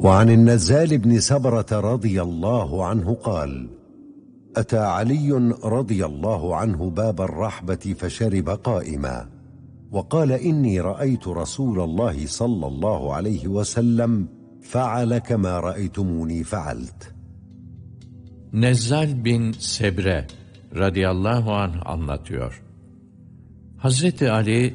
وعن النزال بن سبرة رضي الله عنه قال: أتى علي رضي الله عنه باب الرحبة فشرب قائما، وقال: إني رأيت رسول الله صلى الله عليه وسلم فعل كما رأيتموني فعلت. Nezzal bin Sebre radıyallahu anh anlatıyor. Hazreti Ali